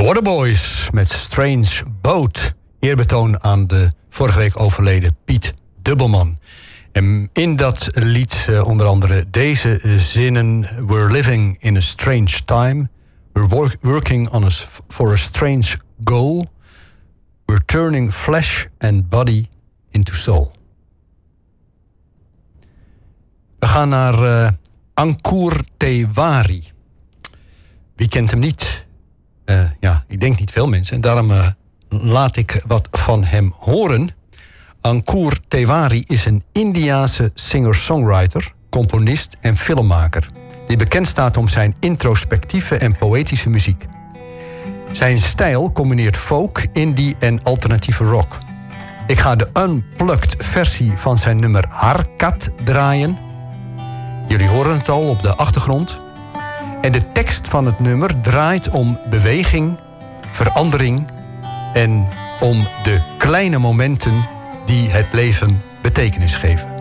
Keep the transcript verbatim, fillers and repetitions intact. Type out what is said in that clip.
Waterboys met Strange Boat. Eerbetoon aan de vorige week overleden Piet Dubbelman. En in dat lied uh, onder andere deze zinnen. We're living in a strange time. We're work- working on a, for a strange goal. We're turning flesh and body into soul. We gaan naar uh, Ankur Tewari. Wie kent hem niet? Uh, ja, ik denk niet veel mensen. En daarom uh, laat ik wat van hem horen. Ankur Tewari is een Indiase singer-songwriter, componist en filmmaker, die bekend staat om zijn introspectieve en poëtische muziek. Zijn stijl combineert folk, indie en alternatieve rock. Ik ga de unplugged versie van zijn nummer Harkat draaien. Jullie horen het al op de achtergrond. En de tekst van het nummer draait om beweging, verandering en om de kleine momenten die het leven betekenis geven.